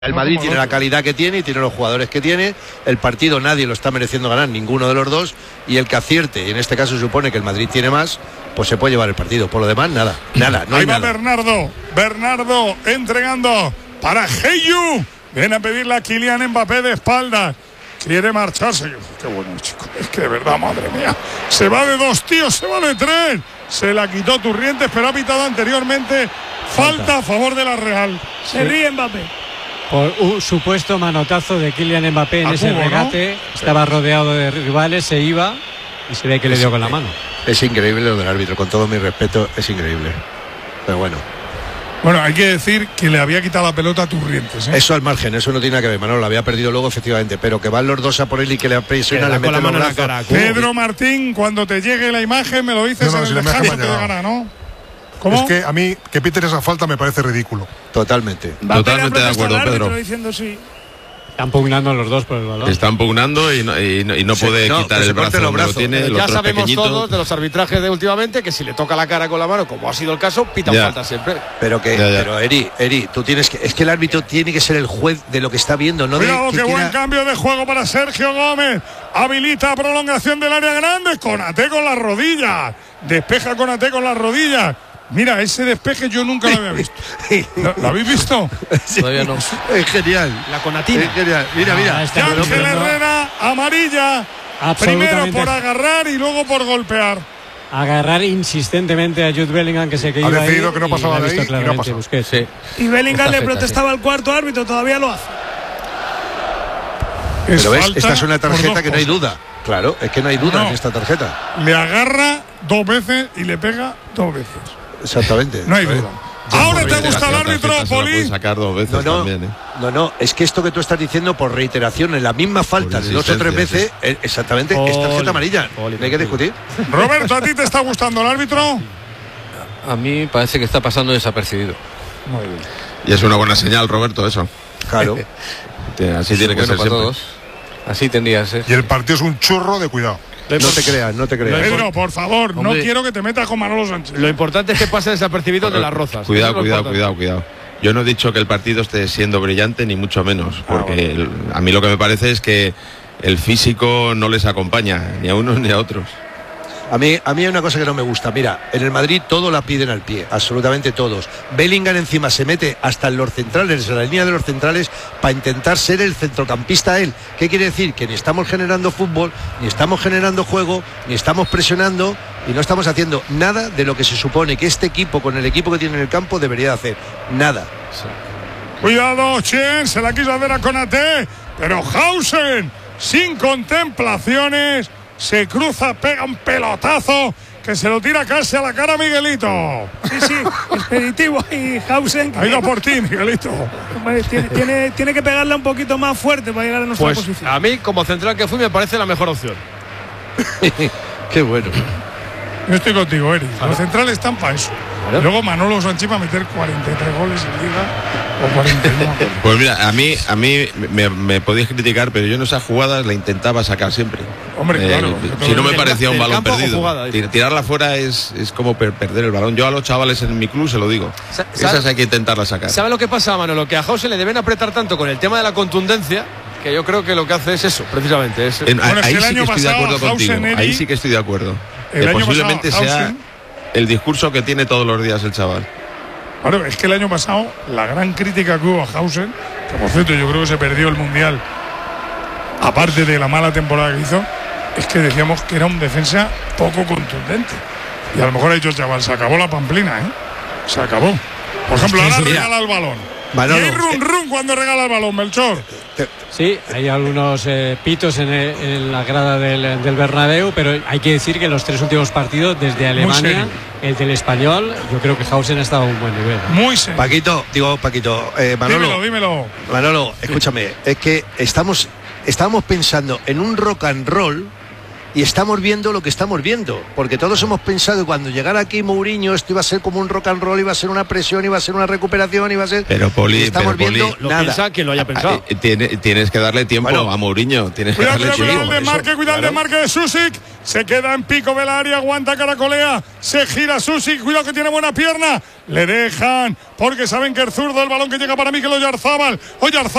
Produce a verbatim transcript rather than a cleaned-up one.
El Madrid tiene la calidad que tiene y tiene los jugadores que tiene. El partido nadie lo está mereciendo ganar, ninguno de los dos. Y el que acierte, y en este caso se supone que el Madrid tiene más, pues se puede llevar el partido. Por lo demás, nada, nada. No Ahí hay va nada. Bernardo, Bernardo entregando para Heyu. Viene a pedirle a Kylian Mbappé de espaldas. Quiere marcharse. Qué bueno, chico. Es que de verdad, madre mía. Se va de dos, tío, se va de tres. Se la quitó Turrientes, pero ha pitado anteriormente. Falta a favor de la Real. Se Sí. ríe Mbappé. Por un supuesto manotazo de Kylian Mbappé en A ese Cubo, regate, ¿no? estaba rodeado de rivales, se iba y se ve que le dio con la mano. Es increíble lo del árbitro, con todo mi respeto, es increíble. Pero bueno. Bueno, hay que decir que le había quitado la pelota a Turrientes, ¿eh? Eso al margen, eso no tiene nada que ver, Manolo, la había perdido luego efectivamente, pero que van los dos a por él y que le apresiona, le mete los brazos. Pedro Martín, cuando te llegue la imagen me lo dices No, no, en si el la imagen descanso me que ha llegado. gana, ¿no? ¿Cómo? Es que a mí que piten esa falta me parece ridículo. Totalmente. Totalmente de acuerdo, Pedro. Diciendo sí. Están pugnando los dos por el balón. Están pugnando y no, y no, y no Sí, puede no, quitar que se el brazo corten los donde lo brazos. tiene, el Ya otro es sabemos pequeñito. todos de los arbitrajes de últimamente que si le toca la cara con la mano, como ha sido el caso, pitan Ya. falta siempre. Pero que, Ya, ya. pero Eri, Eri, tú tienes que, es que el árbitro tiene que ser el juez de lo que está viendo, no de Cuidado, que qué buen quiera- cambio de juego para Sergio Gómez. Habilita prolongación del área grande. Conate con las rodillas. Despeja Conate con las rodillas. Mira, ese despeje yo nunca lo había visto. ¿Lo, lo habéis visto? Todavía no. Es genial. La conatina. Es genial. Mira, Ah, mira. está Ángel pero no- Herrera, amarilla. Primero Absolutamente. por agarrar y luego por golpear. Agarrar insistentemente a Jude Bellingham, que se que Ha iba decidido ahí, que no y pasaba lo ha de visto ahí y no ha claramente pasado. Busquets. Sí. Y Bellingham Esta le feta, protestaba al cuarto árbitro, todavía lo hace. Es Pero ves, falta esta es una por tarjeta dos que no hay cosas. duda. Claro, es que no hay duda No. en esta tarjeta. Le agarra dos veces y le pega dos veces. Exactamente. No hay duda. Ahora te gusta el La árbitro, tarjeta se la puede Poli. sacar dos veces No, no, también, ¿eh? no, no, es que esto que tú estás diciendo por reiteración en la misma falta Por de dos o tres insistencia, veces, eh, exactamente, es Poli, tarjeta amarilla. Poli, No hay que Poli. discutir. Roberto, ¿a ti te está gustando el árbitro? A mí parece que está pasando desapercibido. Muy bien. Y es una buena señal, Roberto, eso. Claro. Te- Así tiene que Bueno ser para siempre. todos. Así tendría que ser. Y el partido es un churro de cuidado. No te creas, no te creas. Pedro, por favor, no Hombre. quiero que te metas con Manolo Sánchez. Lo importante es que pase desapercibido de las rozas. Cuidado, Eso es lo cuidado, importante. cuidado, cuidado. Yo no he dicho que el partido esté siendo brillante, ni mucho menos. Ah, Porque el- a mí lo que me parece es que el físico no les acompaña, ni a unos ni a otros. A mí, a mí hay una cosa que no me gusta. Mira, en el Madrid todo la piden al pie, absolutamente todos. Bellingham encima se mete hasta en los centrales, en la línea de los centrales, para intentar ser el centrocampista él. ¿Qué quiere decir? Que ni estamos generando fútbol, ni estamos generando juego, ni estamos presionando y no estamos haciendo nada de lo que se supone que este equipo, con el equipo que tiene en el campo, debería hacer. Nada. Cuidado, Chen, se la quiso hacer a Konaté, pero Hausen, sin contemplaciones, se cruza, pega un pelotazo que se lo tira casi a la cara a Miguelito. Sí, sí, expeditivo ahí, Hausen. Ha ido por ti, Miguelito. Hombre, Tiene, tiene, tiene que pegarle un poquito más fuerte para llegar a nuestra Pues posición. a mí, como central que fui, me parece la mejor opción. Qué bueno. Yo estoy contigo, Eri. Los centrales están para eso. Claro. Luego Manolo Sánchez va a meter cuarenta y tres goles en Liga o cuarenta y nueve. Pues mira, a mí, a mí me, me podéis criticar, pero yo en esas jugadas la intentaba sacar siempre. Hombre, Eh, claro. si no me Del- parecía un del balón campo o perdido. jugada, dice. Tir- Tirarla fuera es, es como per- perder el balón. Yo a los chavales en mi club se lo digo. Sa- Esas ¿sabe- hay que intentarlas sacar. ¿Sabe lo que pasa, Manolo? Que a Hausen le deben apretar tanto con el tema de la contundencia que yo creo que lo que hace es eso, precisamente. Es, En- Bueno, es ahí que el sí año que estoy de pasado acuerdo contigo. Hausen, Eri, Ahí sí que estoy de acuerdo. el Que año posiblemente pasado, sea Hausen- el discurso que tiene todos los días el chaval. Claro, es que el año pasado la gran crítica que hubo a Hausen, que por cierto yo creo que se perdió el Mundial, aparte de la mala temporada que hizo, es que decíamos que era un defensa poco contundente. Y a lo mejor ha dicho el chaval, se acabó la pamplina, ¿eh? Se acabó. Por ejemplo, ahora Mira, regala el balón. Manolo, y hay run run cuando regala el balón, Melchor. Sí, hay algunos eh, pitos en, el- en la grada del, del Bernabéu, pero hay que decir que los tres últimos partidos desde Alemania, serio. el del Español, yo creo que Hausen ha estado a un buen nivel. Muy serio. Paquito, digo Paquito, eh, Manolo. Dímelo, dímelo. Manolo, escúchame, es que estamos, estamos pensando en un rock and roll y estamos viendo lo que estamos viendo, porque todos hemos pensado que cuando llegara aquí Mourinho esto iba a ser como un rock and roll, iba a ser una presión, iba a ser una recuperación, iba a ser... Pero Poli, estamos pero, viendo Poli, Lo nada. piensa quien lo haya pensado. Ah, tiene, tienes que darle tiempo Bueno, a Mourinho. Tienes que Cuidado, darle cuidado, tiempo. cuidado el desmarque, cuidado el desmarque de Susic. Se queda en pico del área, aguanta Caracolea. Se gira Susic, cuidado que tiene buena pierna. Le dejan, porque saben que el zurdo, el balón que llega para Mikel Oyarzábal. Oyarzábal.